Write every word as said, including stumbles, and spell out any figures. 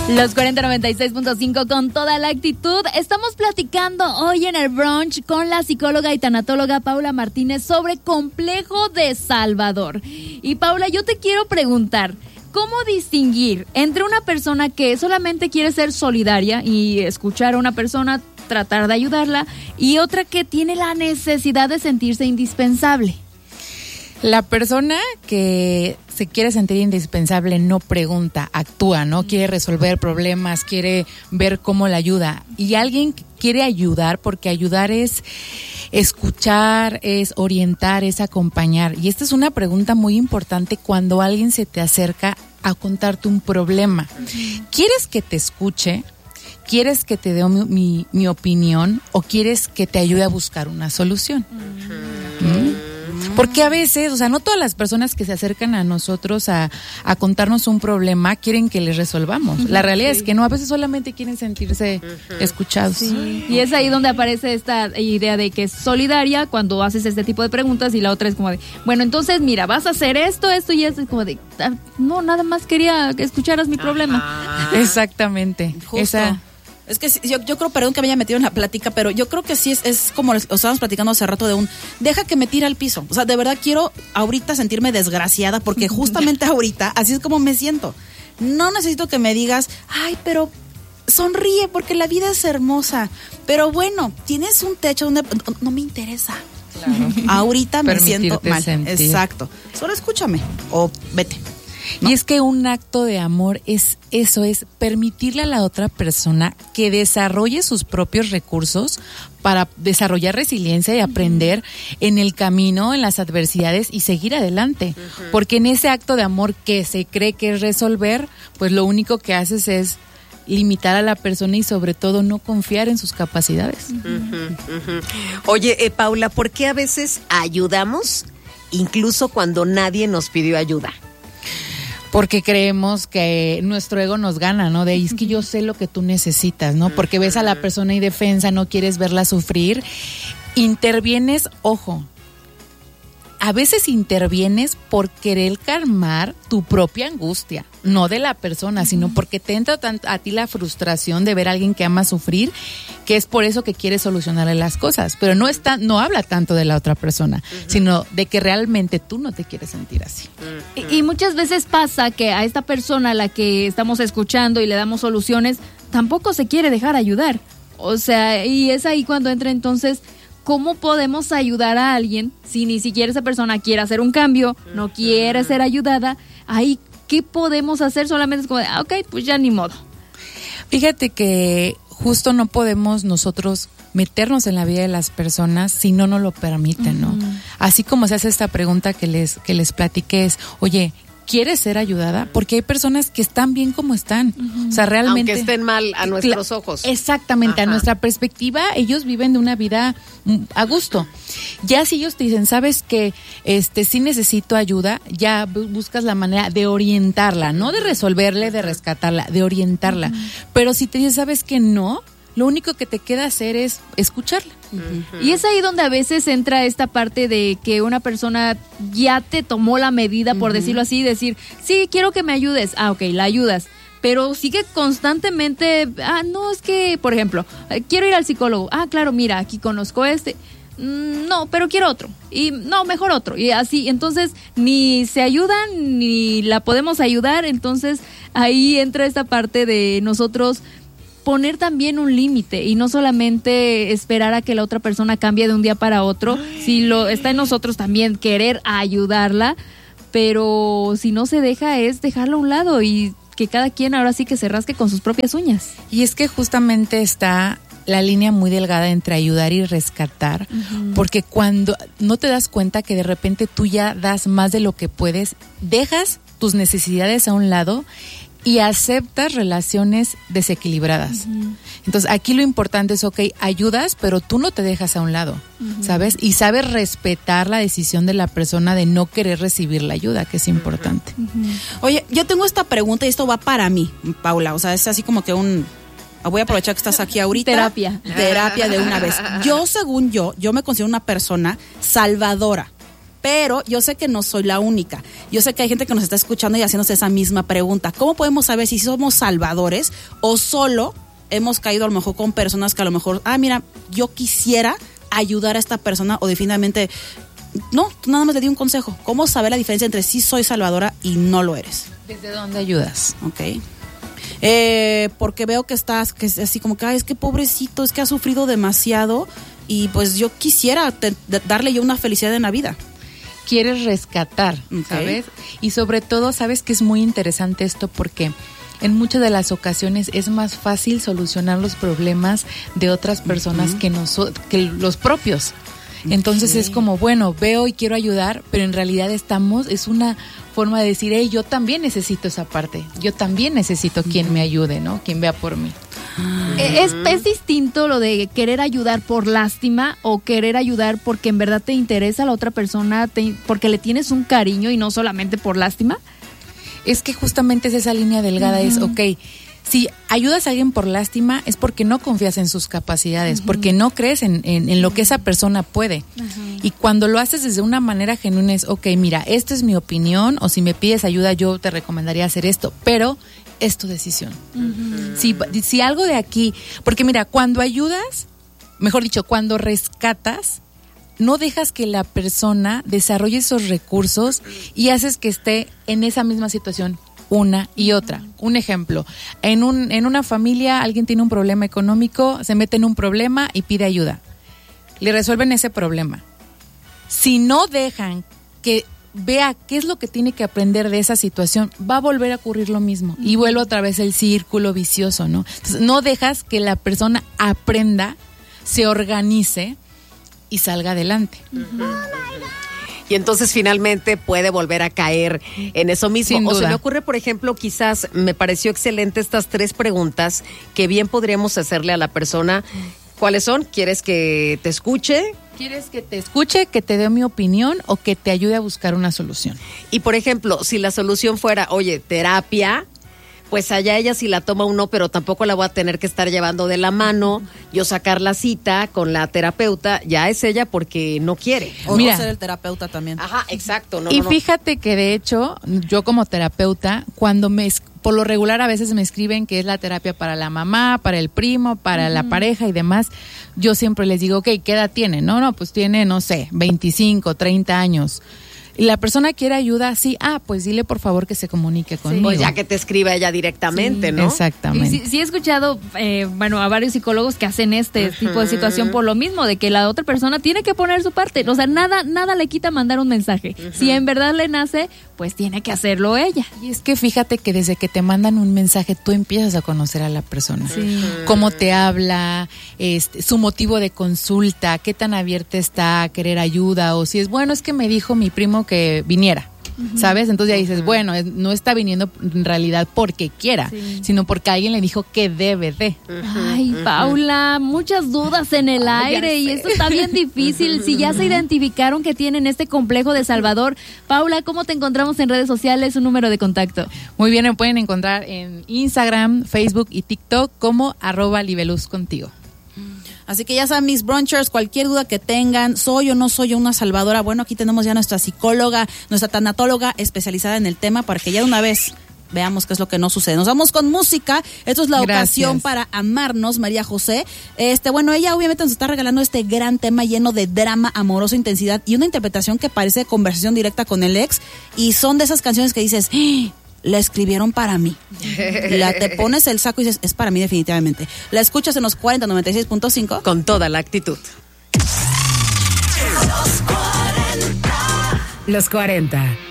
Los cuarenta noventa y seis punto cinco con toda la actitud. Estamos platicando hoy en el brunch con la psicóloga y tanatóloga Paula Martínez sobre Complejo de Salvador. Y Paula, yo te quiero preguntar, ¿cómo distinguir entre una persona que solamente quiere ser solidaria y escuchar a una persona, tratar de ayudarla, y otra que tiene la necesidad de sentirse indispensable? La persona que se quiere sentir indispensable no pregunta, actúa, ¿no? Quiere resolver problemas, quiere ver cómo la ayuda. Y alguien que quiere ayudar, porque ayudar es escuchar, es orientar, es acompañar. Y esta es una pregunta muy importante cuando alguien se te acerca a contarte un problema. ¿Quieres que te escuche? ¿Quieres que te dé mi, mi, mi opinión? ¿O quieres que te ayude a buscar una solución? ¿Mm? Porque a veces, o sea, no todas las personas que se acercan a nosotros a, a contarnos un problema quieren que les resolvamos. Uh-huh, la realidad sí. es que no, a veces solamente quieren sentirse uh-huh. escuchados. Sí. Y es ahí donde aparece esta idea de que es solidaria cuando haces este tipo de preguntas, y la otra es como de, bueno, entonces mira, vas a hacer esto, esto y esto, es como de, no, nada más quería que escucharas mi problema. Ajá. Exactamente. Justo. Esa... Es que yo, yo creo, perdón que me haya metido en la plática, pero yo creo que sí es, es como lo estábamos platicando hace rato de un, deja que me tire al piso. O sea, de verdad quiero ahorita sentirme desgraciada, porque justamente ahorita así es como me siento. No necesito que me digas, ay, pero sonríe porque la vida es hermosa. Pero bueno, tienes un techo donde no, no me interesa. Claro. Ahorita me siento mal. Sentir. Exacto. Solo escúchame o vete. ¿No? Y es que un acto de amor es eso, es permitirle a la otra persona que desarrolle sus propios recursos para desarrollar resiliencia y aprender uh-huh. en el camino, en las adversidades y seguir adelante. Uh-huh. Porque en ese acto de amor que se cree que es resolver, pues lo único que haces es limitar a la persona y sobre todo no confiar en sus capacidades. Uh-huh, uh-huh. Oye, eh, Paula, ¿por qué a veces ayudamos incluso cuando nadie nos pidió ayuda? Porque creemos que nuestro ego nos gana, ¿no? De ahí es que yo sé lo que tú necesitas, ¿no? Porque ves a la persona indefensa, no quieres verla sufrir. Intervienes, ojo, a veces intervienes por querer calmar tu propia angustia, no de la persona, sino porque te entra a ti la frustración de ver a alguien que ama sufrir, que es por eso que quieres solucionarle las cosas. Pero no está, no habla tanto de la otra persona, uh-huh. sino de que realmente tú no te quieres sentir así. Uh-huh. Y, y muchas veces pasa que a esta persona a la que estamos escuchando y le damos soluciones, tampoco se quiere dejar ayudar. O sea, y es ahí cuando entra entonces, ¿cómo podemos ayudar a alguien si ni siquiera esa persona quiere hacer un cambio, no quiere ser ayudada? Ahí, ¿qué podemos hacer? Solamente es como de, ah, ok, pues ya ni modo. Fíjate que justo no podemos nosotros meternos en la vida de las personas si no nos lo permiten, ¿no? Uh-huh. Así como se hace esta pregunta que les, que les platiqué es, oye, ¿quieres ser ayudada? Porque hay personas que están bien como están. Uh-huh. O sea, realmente... Aunque estén mal a nuestros ojos. Exactamente, Ajá. a nuestra perspectiva, ellos viven de una vida a gusto. Ya si ellos te dicen, sabes que este sí necesito ayuda, ya buscas la manera de orientarla, no de resolverle, de rescatarla, de orientarla. Uh-huh. Pero si te dicen, sabes que no, lo único que te queda hacer es escucharla. Uh-huh. Y es ahí donde a veces entra esta parte de que una persona ya te tomó la medida, por uh-huh. decirlo así, decir, sí, quiero que me ayudes. Ah, ok, la ayudas. Pero sigue constantemente, ah, no, es que, por ejemplo, quiero ir al psicólogo. Ah, claro, mira, aquí conozco este. Mm, no, pero quiero otro. Y no, mejor otro. Y así, entonces, ni se ayudan, ni la podemos ayudar. Entonces, ahí entra esta parte de nosotros poner también un límite y no solamente esperar a que la otra persona cambie de un día para otro. Si lo está en nosotros también querer ayudarla, pero si no se deja es dejarlo a un lado y que cada quien ahora sí que se rasque con sus propias uñas. Y es que justamente está la línea muy delgada entre ayudar y rescatar, uh-huh. porque cuando no te das cuenta que de repente tú ya das más de lo que puedes, dejas tus necesidades a un lado y aceptas relaciones desequilibradas. Uh-huh. Entonces, aquí lo importante es, ok, ayudas, pero tú no te dejas a un lado, uh-huh. ¿sabes? Y sabes respetar la decisión de la persona de no querer recibir la ayuda, que es importante. Uh-huh. Oye, yo tengo esta pregunta y esto va para mí, Paula, o sea, es así como que un... Voy a aprovechar que estás aquí ahorita. Terapia. Terapia de una vez. Yo, según yo, yo me considero una persona salvadora. Pero yo sé que no soy la única. Yo sé que hay gente que nos está escuchando y haciéndose esa misma pregunta. ¿Cómo podemos saber si somos salvadores o solo hemos caído a lo mejor con personas que a lo mejor, ah, mira, yo quisiera ayudar a esta persona o definitivamente, no, tú nada más le di un consejo. ¿Cómo saber la diferencia entre si soy salvadora y no lo eres? ¿Desde dónde ayudas? Ok. Eh, porque veo que estás, que es así como que, ay, es que pobrecito, es que ha sufrido demasiado y pues yo quisiera te, de, darle yo una felicidad en la vida. Quieres rescatar, Okay. ¿sabes? Y sobre todo, sabes que es muy interesante esto porque en muchas de las ocasiones es más fácil solucionar los problemas de otras personas uh-huh. que, noso- que los propios. Entonces okay. es como, bueno, veo y quiero ayudar, pero en realidad estamos, es una forma de decir, hey, yo también necesito esa parte, yo también necesito quien uh-huh. me ayude, ¿no? Quien vea por mí. Uh-huh. Es, es distinto lo de querer ayudar por lástima o querer ayudar porque en verdad te interesa a la otra persona, te, porque le tienes un cariño y no solamente por lástima. Es que justamente es esa línea delgada, uh-huh. es, ok, si ayudas a alguien por lástima es porque no confías en sus capacidades, uh-huh. porque no crees en, en, en lo que esa persona puede. Uh-huh. Y cuando lo haces desde una manera genuina es, ok, mira, esta es mi opinión, o si me pides ayuda yo te recomendaría hacer esto, pero es tu decisión. Uh-huh. Si, si algo de aquí, porque mira, cuando ayudas, mejor dicho, cuando rescatas, no dejas que la persona desarrolle esos recursos y haces que esté en esa misma situación una y otra. Un ejemplo, en un en una familia alguien tiene un problema económico, se mete en un problema y pide ayuda. Le resuelven ese problema. Si no dejan que vea qué es lo que tiene que aprender de esa situación, va a volver a ocurrir lo mismo y vuelve otra vez el círculo vicioso, ¿no? Entonces, no dejas que la persona aprenda, se organice y salga adelante. Uh-huh. Y entonces finalmente puede volver a caer en eso mismo. Sin o duda. se me ocurre, por ejemplo, quizás me pareció excelente estas tres preguntas que bien podríamos hacerle a la persona. ¿Cuáles son? ¿Quieres que te escuche? ¿Quieres que te escuche, que te dé mi opinión o que te ayude a buscar una solución? Y por ejemplo, si la solución fuera, oye, terapia, pues allá ella si la toma o no, pero tampoco la voy a tener que estar llevando de la mano, yo sacar la cita con la terapeuta, ya es ella porque no quiere. O Mira. no ser el terapeuta también. Ajá, exacto. No, y no, no. fíjate que de hecho, yo como terapeuta, cuando me, es- por lo regular a veces me escriben que es la terapia para la mamá, para el primo, para uh-huh. la pareja y demás, yo siempre les digo, ok, ¿qué edad tiene? No, no, pues tiene, no sé, veinticinco, treinta años. Y la persona quiere ayuda, sí, ah, pues dile por favor que se comunique conmigo. Pues ya que te escriba ella directamente, Sí, ¿no? Exactamente. Sí, sí, sí he escuchado, eh, bueno, a varios psicólogos que hacen este uh-huh. tipo de situación por lo mismo, de que la otra persona tiene que poner su parte. O sea, nada, nada le quita mandar un mensaje. Uh-huh. Si en verdad le nace, pues tiene que hacerlo ella. Y es que fíjate que desde que te mandan un mensaje, tú empiezas a conocer a la persona. Sí. Cómo te habla, este, su motivo de consulta, qué tan abierta está a querer ayuda, o si es, bueno, es que me dijo mi primo que viniera. Uh-huh. ¿Sabes? Entonces ya dices, bueno, es- no está viniendo en realidad porque quiera, Sí. sino porque alguien le dijo que debe de. Ay, Paula, muchas dudas en el Ay, ya aire y sé. esto está bien difícil. Si ya se identificaron que tienen este complejo de Salvador, Paula, ¿cómo te encontramos en redes sociales? Un número de contacto. Muy bien, me pueden encontrar en Instagram, Facebook y TikTok como arroba libeluz contigo. Así que ya saben, mis brunchers, cualquier duda que tengan, soy o no soy una salvadora, bueno, aquí tenemos ya nuestra psicóloga, nuestra tanatóloga especializada en el tema para que ya de una vez veamos qué es lo que no sucede. Nos vamos con música. Esto es la Gracias. ocasión para amarnos, María José. Este, bueno, ella obviamente nos está regalando este gran tema lleno de drama, amoroso, intensidad y una interpretación que parece conversación directa con el ex. Y son de esas canciones que dices, ¡ah! La escribieron para mí. La te pones el saco y dices, es para mí definitivamente. La escuchas en los cuarenta noventa y seis punto cinco. Con toda la actitud. Los cuarenta.